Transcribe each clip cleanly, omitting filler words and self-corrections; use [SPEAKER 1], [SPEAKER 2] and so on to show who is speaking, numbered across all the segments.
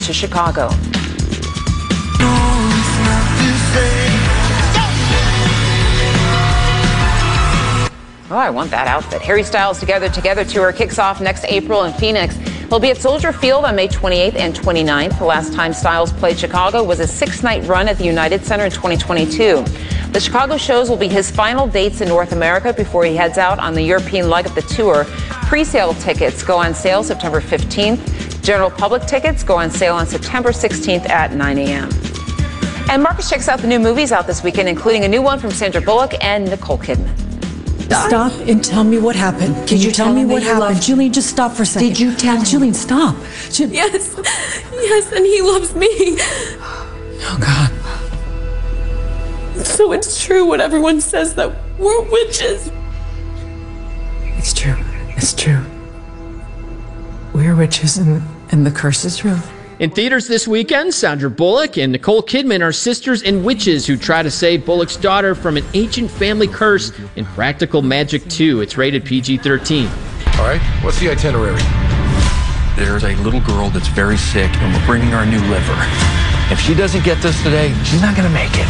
[SPEAKER 1] to Chicago. Oh, I want that outfit. Harry Styles' Together tour kicks off next April in Phoenix. He'll be at Soldier Field on May 28th and 29th. The last time Styles played Chicago was a 6-night run at the United Center in 2022. The Chicago shows will be his final dates in North America before he heads out on the European leg of the tour. Pre-sale tickets go on sale September 15th. General public tickets go on sale on September 16th at 9 a.m. And Marcus checks out the new movies out this weekend, including a new one from Sandra Bullock and Nicole Kidman.
[SPEAKER 2] Stop and tell me what happened. Can you tell me what happened? Julian, just stop for a second.
[SPEAKER 3] Did you tell him?
[SPEAKER 2] Julian, stop.
[SPEAKER 4] Yes, and he loves me.
[SPEAKER 2] Oh, God.
[SPEAKER 4] So it's true what everyone says, that we're witches.
[SPEAKER 2] It's true. It's true. We're witches and the curse is real.
[SPEAKER 5] In theaters this weekend, Sandra Bullock and Nicole Kidman are sisters and witches who try to save Bullock's daughter from an ancient family curse in Practical Magic 2. It's rated PG-13.
[SPEAKER 6] All right, what's the itinerary?
[SPEAKER 7] There's a little girl that's very sick, and we're bringing our new liver. If she doesn't get this today, she's not going to make it.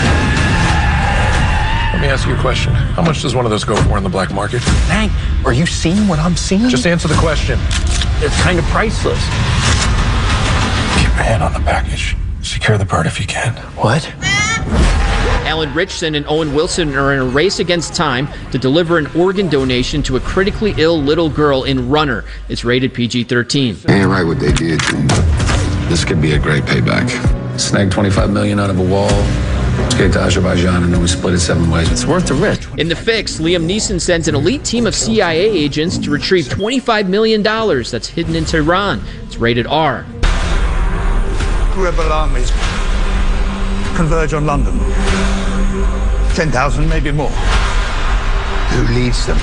[SPEAKER 6] Let me ask you a question. How much does one of those go for in the black market?
[SPEAKER 7] Hank, are you seeing what I'm seeing?
[SPEAKER 6] Just answer the question.
[SPEAKER 7] It's kind of priceless.
[SPEAKER 6] Keep your hand on the package. Secure the bird if you can.
[SPEAKER 7] What?
[SPEAKER 5] Alan Richson and Owen Wilson are in a race against time to deliver an organ donation to a critically ill little girl in Runner. It's rated PG-13.
[SPEAKER 8] Ain't right what they did to him. This could be a great payback. Snag $25 million out of a wall, escape to Azerbaijan, and then we split it 7 ways.
[SPEAKER 7] It's worth the risk.
[SPEAKER 5] In The Fix, Liam Neeson sends an elite team of CIA agents to retrieve $25 million that's hidden in Tehran. It's rated R.
[SPEAKER 9] Rebel armies converge on London. 10,000, maybe more.
[SPEAKER 8] Who leads them?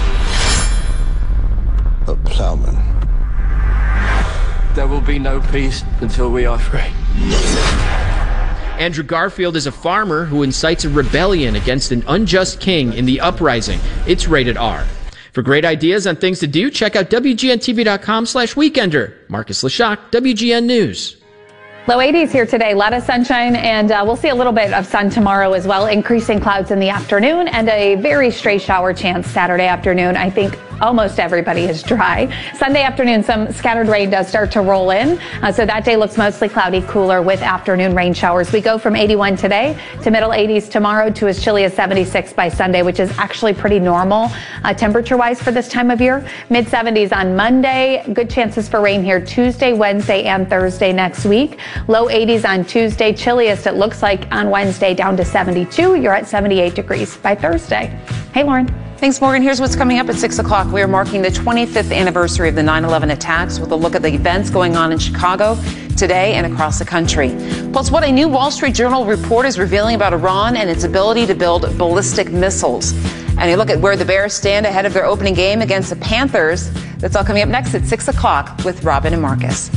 [SPEAKER 9] A plowman.
[SPEAKER 7] There will be no peace until we are free.
[SPEAKER 5] Andrew Garfield is a farmer who incites a rebellion against an unjust king in The Uprising. It's rated R. For great ideas on things to do, check out WGNTV.com/Weekender. Marcus Leshock, WGN News.
[SPEAKER 10] Low 80s here today, a lot of sunshine, and we'll see a little bit of sun tomorrow as well. Increasing clouds in the afternoon and a very stray shower chance Saturday afternoon. I think almost everybody is dry. Sunday afternoon, some scattered rain does start to roll in. So that day looks mostly cloudy, cooler with afternoon rain showers. We go from 81 today to middle 80s tomorrow to as chilly as 76 by Sunday, which is actually pretty normal temperature-wise for this time of year. Mid 70s on Monday. Good chances for rain here Tuesday, Wednesday, and Thursday next week. Low 80s on Tuesday. Chilliest it looks like on Wednesday down to 72. You're at 78 degrees by Thursday. Hey, Lauren.
[SPEAKER 1] Thanks, Morgan. Here's what's coming up at 6 o'clock. We are marking the 25th anniversary of the 9/11 attacks with a look at the events going on in Chicago today and across the country. Plus, what a new Wall Street Journal report is revealing about Iran and its ability to build ballistic missiles. And a look at where the Bears stand ahead of their opening game against the Panthers. That's all coming up next at 6 o'clock with Robin and Marcus.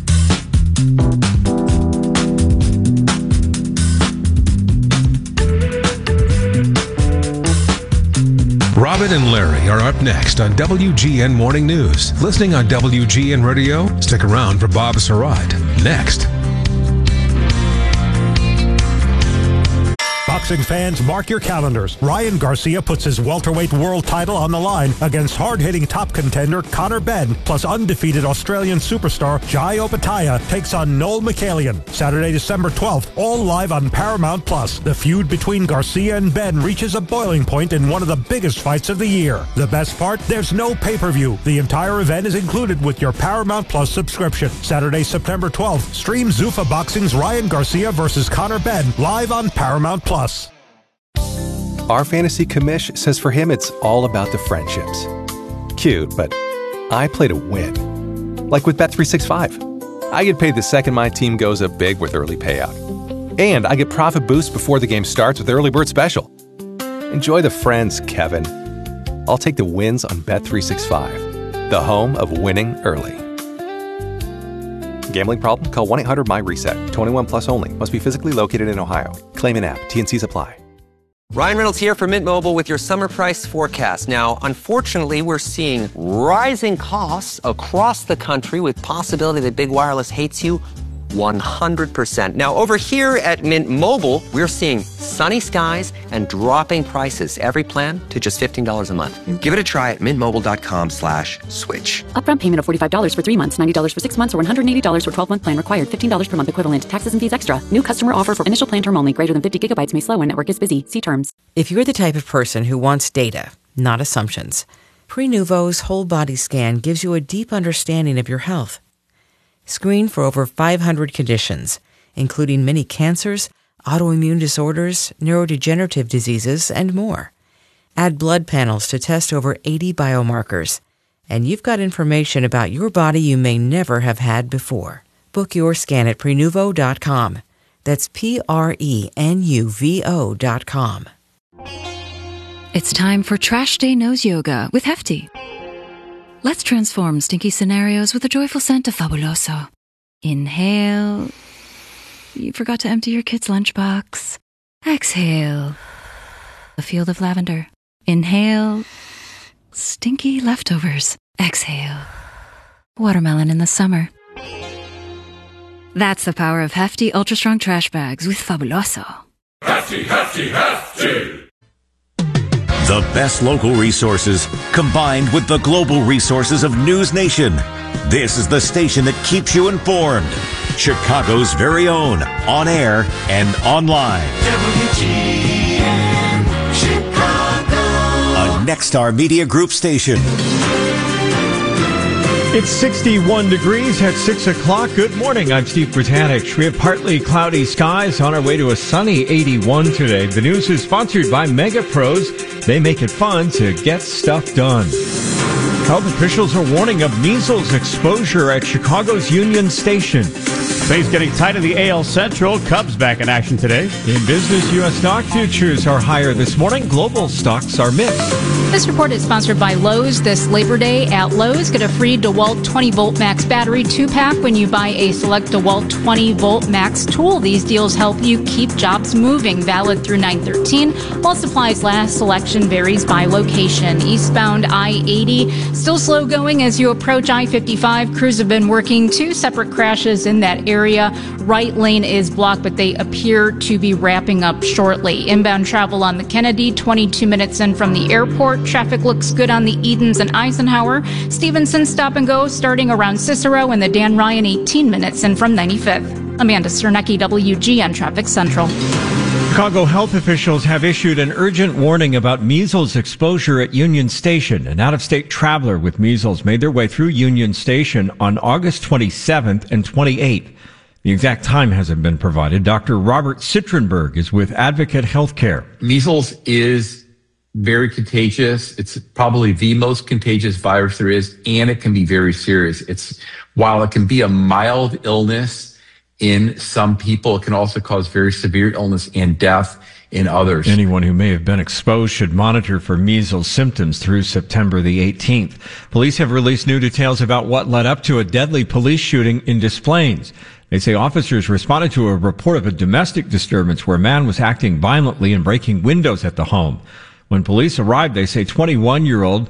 [SPEAKER 11] Robin and Larry are up next on WGN Morning News. Listening on WGN Radio? Stick around for Bob Surratt. Next.
[SPEAKER 12] Boxing fans, mark your calendars. Ryan Garcia puts his welterweight world title on the line against hard-hitting top contender Conor Benn, plus undefeated Australian superstar Jai Opetaia takes on Noel McCallion. Saturday, December 12th, all live on Paramount+. The feud between Garcia and Benn reaches a boiling point in one of the biggest fights of the year. The best part? There's no pay-per-view. The entire event is included with your Paramount+ subscription. Saturday, September 12th, stream Zuffa Boxing's Ryan Garcia versus Conor Benn live on Paramount+.
[SPEAKER 13] Our fantasy commish says for him it's all about the friendships. Cute, but I play to win. Like with Bet365. I get paid the second my team goes up big with early payout. And I get profit boosts before the game starts with Early Bird Special. Enjoy the friends, Kevin. I'll take the wins on Bet365, the home of winning early. Gambling problem? Call 1-800-MY-RESET. 21 plus only. Must be physically located in Ohio. Claim an app. T&Cs apply.
[SPEAKER 14] Ryan Reynolds here for Mint Mobile with your summer price forecast. Now, unfortunately, we're seeing rising costs across the country with possibility that big wireless hates you 100%. Now, over here at Mint Mobile, we're seeing sunny skies and dropping prices. Every plan to just $15 a month. Give it a try at mintmobile.com/switch.
[SPEAKER 3] Upfront payment of $45 for 3 months, $90 for 6 months, or $180 for 12-month plan required. $15 per month equivalent. Taxes and fees extra. New customer offer for initial plan term only. Greater than 50 gigabytes may slow when network is busy. See terms.
[SPEAKER 15] If you're the type of person who wants data, not assumptions, Prenuvo's whole body scan gives you a deep understanding of your health. Screen for over 500 conditions, including many cancers, autoimmune disorders, neurodegenerative diseases, and more. Add blood panels to test over 80 biomarkers, and you've got information about your body you may never have had before. Book your scan at Prenuvo.com. That's Prenuvo.com.
[SPEAKER 16] It's time for Trash Day Nose Yoga with Hefty. Let's transform stinky scenarios with a joyful scent of Fabuloso. Inhale. You forgot to empty your kid's lunchbox. Exhale. A field of lavender. Inhale. Stinky leftovers. Exhale. Watermelon in the summer. That's the power of Hefty Ultra Strong Trash Bags with Fabuloso.
[SPEAKER 17] Hefty, Hefty, Hefty!
[SPEAKER 18] The best local resources combined with the global resources of News Nation. This is the station that keeps you informed. Chicago's very own, on air and online. WGN Chicago. A Nexstar Media Group station.
[SPEAKER 19] It's 61 degrees at 6 o'clock. Good morning. I'm Steve Britanich. We have partly cloudy skies on our way to a sunny 81 today. The news is sponsored by Mega Pros. They make it fun to get stuff done. Health officials are warning of measles exposure at Chicago's Union Station.
[SPEAKER 20] Things getting tight in the AL Central. Cubs back in action today.
[SPEAKER 19] In business, U.S. stock futures are higher this morning. Global stocks are mixed.
[SPEAKER 21] This report is sponsored by Lowe's. This Labor Day at Lowe's, get a free DeWalt 20-volt max battery 2-pack when you buy a select DeWalt 20-volt max tool. These deals help you keep jobs moving. Valid through 9/13. While supplies last, selection varies by location. Eastbound I-80 still slow going as you approach I-55. Crews have been working 2 separate crashes in that area. Right lane is blocked, but they appear to be wrapping up shortly. Inbound travel on the Kennedy, 22 minutes in from the airport. Traffic looks good on the Edens and Eisenhower. Stevenson stop and go starting around Cicero, and the Dan Ryan 18 minutes in from 95th. Amanda Cernecki, WGN Traffic Central.
[SPEAKER 19] Chicago health officials have issued an urgent warning about measles exposure at Union Station. An out-of-state traveler with measles made their way through Union Station on August 27th and 28th. The exact time hasn't been provided. Dr. Robert Citrenberg is with Advocate Healthcare.
[SPEAKER 22] Measles is very contagious. It's probably the most contagious virus there is, and it can be very serious. While it can be a mild illness in some people, it can also cause very severe illness and death in others.
[SPEAKER 19] Anyone who may have been exposed should monitor for measles symptoms through September the 18th. Police have released new details about what led up to a deadly police shooting in Des Plaines. They say officers responded to a report of a domestic disturbance where a man was acting violently and breaking windows at the home. When police arrived, they say 21-year-old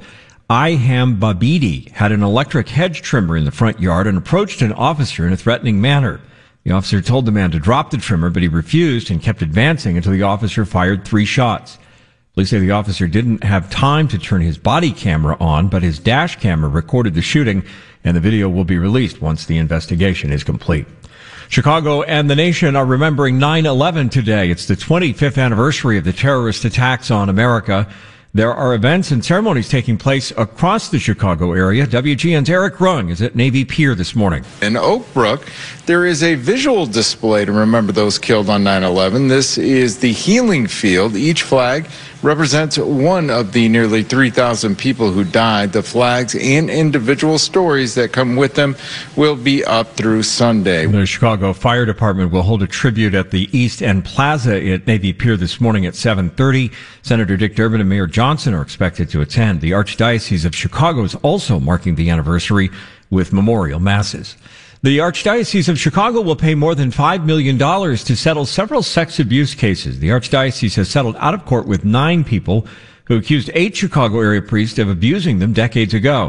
[SPEAKER 19] Iham Babidi had an electric hedge trimmer in the front yard and approached an officer in a threatening manner. The officer told the man to drop the trimmer, but he refused and kept advancing until the officer fired 3 shots. Police say the officer didn't have time to turn his body camera on, but his dash camera recorded the shooting, and the video will be released once the investigation is complete. Chicago and the nation are remembering 9/11 today. It's the 25th anniversary of the terrorist attacks on America. There are events and ceremonies taking place across the Chicago area. WGN's Eric Rung is at Navy Pier this morning.
[SPEAKER 23] In Oak Brook, there is a visual display to remember those killed on 9/11. This is the Healing Field. Each flag represents one of the nearly 3,000 people who died. The flags and individual stories that come with them will be up through Sunday.
[SPEAKER 19] The Chicago Fire Department will hold a tribute at the East End Plaza at Navy Pier this morning at 7:30. Senator Dick Durbin and Mayor Johnson are expected to attend. The Archdiocese of Chicago is also marking the anniversary with memorial masses. The Archdiocese of Chicago will pay more than $5 million to settle several sex abuse cases. The Archdiocese has settled out of court with 9 people who accused 8 Chicago area priests of abusing them decades ago.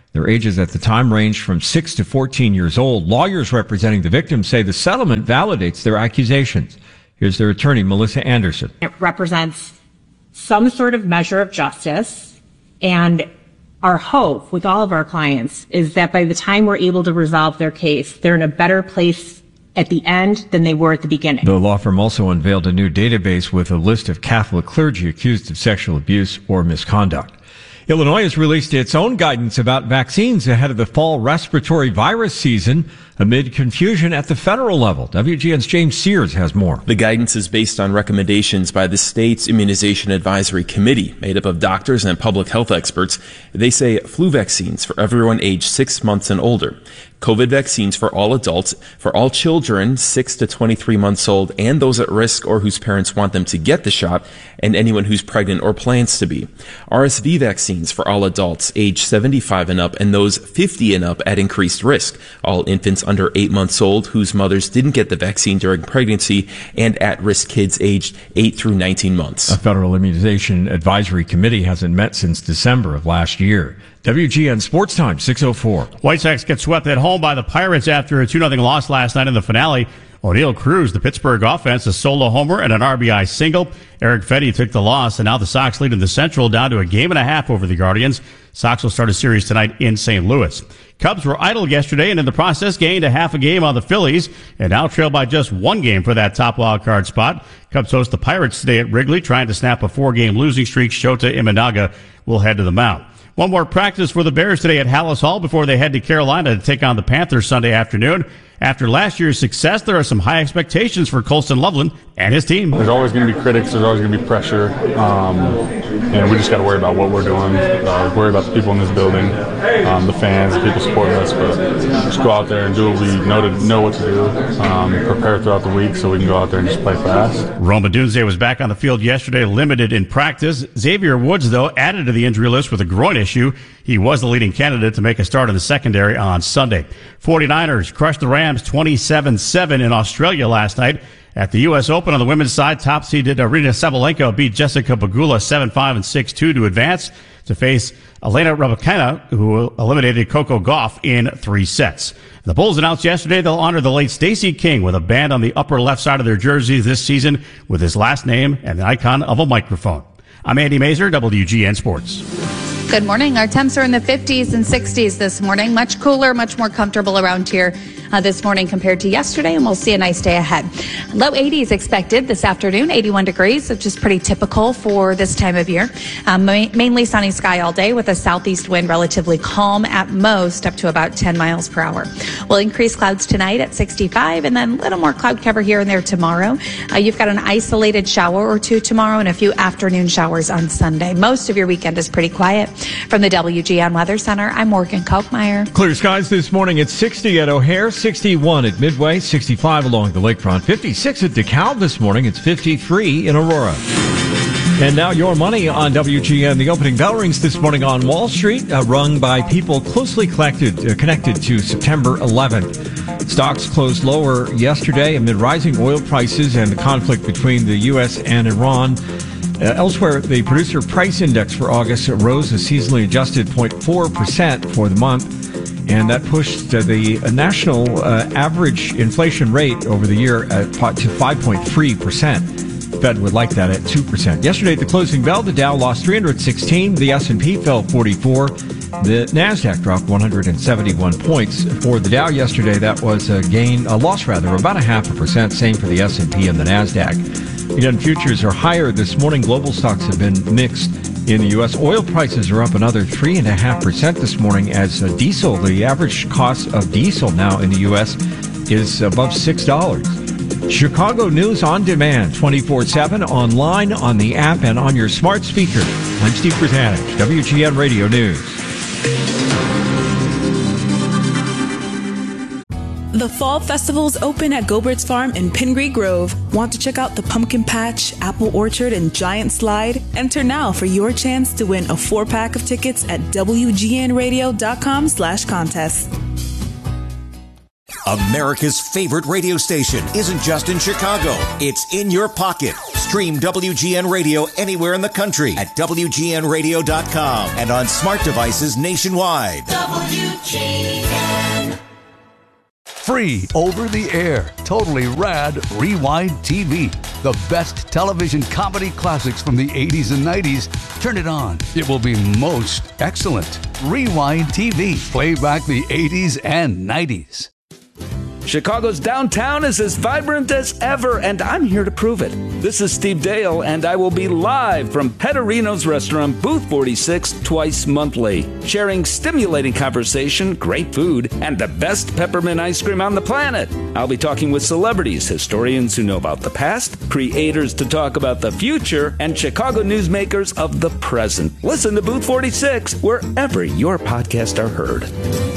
[SPEAKER 19] Their ages at the time ranged from 6 to 14 years old. Lawyers representing the victims say the settlement validates their accusations. Here's their attorney, Melissa Anderson.
[SPEAKER 2] It represents some sort of measure of justice, and our hope with all of our clients is that by the time we're able to resolve their case, they're in a better place at the end than they were at the beginning.
[SPEAKER 19] The law firm also unveiled a new database with a list of Catholic clergy accused of sexual abuse or misconduct. Illinois has released its own guidance about vaccines ahead of the fall respiratory virus season amid confusion at the federal level. WGN's James Sears has more.
[SPEAKER 4] The guidance is based on recommendations by the state's Immunization Advisory Committee, made up of doctors and public health experts. They say flu vaccines for everyone aged 6 months and older, COVID vaccines for all adults, for all children 6 to 23 months old, and those at risk or whose parents want them to get the shot, and anyone who's pregnant or plans to be. RSV vaccines for all adults aged 75 and up, and those 50 and up at increased risk. All infants under 8 months old whose mothers didn't get the vaccine during pregnancy, and at-risk kids aged 8 through 19 months.
[SPEAKER 19] A federal immunization advisory committee hasn't met since December of last year. WGN Sports Time, 6:04.
[SPEAKER 20] White Sox get swept at home by the Pirates after a 2-0 loss last night in the finale. O'Neal Cruz, the Pittsburgh offense, a solo homer and an RBI single. Eric Fedde took the loss, and now the Sox lead in the Central down to a 1.5 over the Guardians. Sox will start a series tonight in St. Louis. Cubs were idle yesterday and in the process gained a half a game on the Phillies and now trail by just 1 game for that top wild card spot. Cubs host the Pirates today at Wrigley, trying to snap a 4-game losing streak. Shota Imanaga will head to the mound. One more practice for the Bears today at Hallis Hall before they head to Carolina to take on the Panthers Sunday afternoon. After last year's success, there are some high expectations for Colston Loveland and his team.
[SPEAKER 6] There's always going to be critics. There's always going to be pressure. And we just got to worry about what we're doing, worry about the people in this building, the fans, the people supporting us. But just go out there and do what we know what to do, prepare throughout the week so we can go out there and just play fast.
[SPEAKER 20] Rome Odunze was back on the field yesterday, limited in practice. Xavier Woods, though, added to the injury list with a groin issue. He was the leading candidate to make a start in the secondary on Sunday. 49ers crushed the Rams 27-7 in Australia last night. At the U.S. Open on the women's side, top seeded Arina Sabalenka beat Jessica Pegula 7-5 and 6-2 to advance to face Elena Rybakina, who eliminated Coco Gauff in 3 sets. The Bulls announced yesterday they'll honor the late Stacey King with a band on the upper left side of their jerseys this season with his last name and the icon of a microphone. I'm Andy Mazer, WGN Sports.
[SPEAKER 24] Good morning. Our temps are in the 50s and 60s this morning. Much cooler, much more comfortable around here this morning compared to yesterday, and we'll see a nice day ahead. Low 80s expected this afternoon, 81 degrees, which is pretty typical for this time of year. Mainly sunny sky all day with a southeast wind, relatively calm at most, up to about 10 miles per hour. We'll increase clouds tonight at 65, and then a little more cloud cover here and there tomorrow. You've got an isolated shower or two tomorrow and a few afternoon showers on Sunday. Most of your weekend is pretty quiet. From the WGN Weather Center, I'm Morgan Kochmeyer.
[SPEAKER 19] Clear skies this morning at 60 at O'Hare, 61 at Midway, 65 along the lakefront, 56 at DeKalb this morning. It's 53 in Aurora. And now your money on WGN. The opening bell rings this morning on Wall Street, rung by people closely connected to September 11th. Stocks closed lower yesterday amid rising oil prices and the conflict between the U.S. and Iran. Elsewhere, the producer price index for August rose a seasonally adjusted 0.4% for the month, and that pushed the national average inflation rate over the year to 5.3%. The Fed would like that at 2%. Yesterday at the closing bell, the Dow lost 316, the S&P fell 44, the NASDAQ dropped 171 points. For the Dow yesterday, that was a loss of about 0.5%, same for the S&P and the NASDAQ. Again, futures are higher this morning. Global stocks have been mixed in the U.S. Oil prices are up another 3.5% this morning as diesel, the average cost of diesel now in the U.S. is above $6. Chicago News on demand, 24/7, online, on the app, and on your smart speaker. I'm Steve Brzanich, WGN Radio News.
[SPEAKER 25] The Fall Festival's open at Gobert's Farm in Pingree Grove. Want to check out the pumpkin patch, apple orchard, and giant slide? Enter now for your chance to win a 4-pack of tickets at WGNradio.com/contest.
[SPEAKER 18] America's favorite radio station isn't just in Chicago. It's in your pocket. Stream WGN Radio anywhere in the country at WGNradio.com and on smart devices nationwide.
[SPEAKER 5] WGN. Free over the air, totally rad Rewind TV. The best television comedy classics from the 80s and 90s. Turn it on. It will be most excellent. Rewind TV. Play back the 80s and 90s.
[SPEAKER 7] Chicago's downtown is as vibrant as ever, and I'm here to prove it. This is Steve Dale, and I will be live from Petterino's Restaurant, Booth 46, twice monthly, sharing stimulating conversation, great food, and the best peppermint ice cream on the planet. I'll be talking with celebrities, historians who know about the past, creators to talk about the future, and Chicago newsmakers of the present. Listen to Booth 46 wherever your podcasts are heard.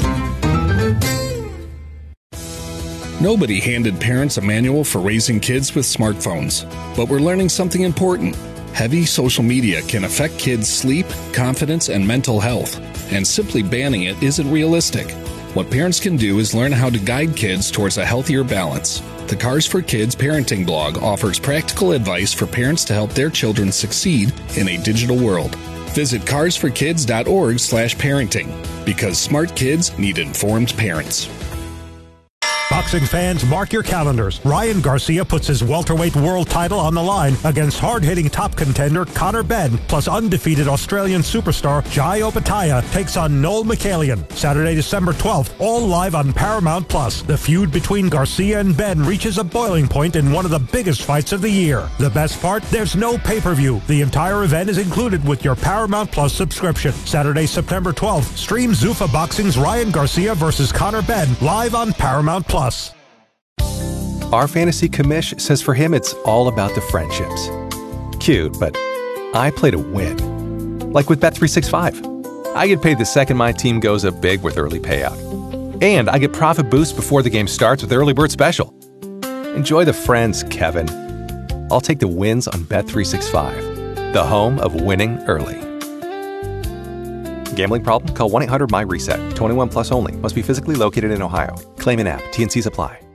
[SPEAKER 8] Nobody handed parents a manual for raising kids with smartphones, but we're learning something important. Heavy social media can affect kids' sleep, confidence, and mental health, and simply banning it isn't realistic. What parents can do is learn how to guide kids towards a healthier balance. The Cars for Kids parenting blog offers practical advice for parents to help their children succeed in a digital world. Visit carsforkids.org/parenting, because smart kids need informed parents.
[SPEAKER 12] Boxing fans, mark your calendars. Ryan Garcia puts his welterweight world title on the line against hard-hitting top contender Conor Benn, plus undefeated Australian superstar Jai Opetaia takes on Noel McCallion. Saturday, December 12th, all live on Paramount+. The feud between Garcia and Benn reaches a boiling point in one of the biggest fights of the year. The best part? There's no pay-per-view. The entire event is included with your Paramount+ subscription. Saturday, September 12th, stream Zuffa Boxing's Ryan Garcia versus Conor Benn live on Paramount+.
[SPEAKER 13] Our fantasy commish says for him it's all about the friendships. Cute, but I play to win. Like with Bet365. I get paid the second my team goes up big with early payout. And I get profit boost before the game starts with Early Bird Special. Enjoy the friends, Kevin. I'll take the wins on Bet365, the home of winning early. Gambling problem? Call 1-800-MY-RESET. 21 plus only. Must be physically located in Ohio. Claim and app. T&Cs apply.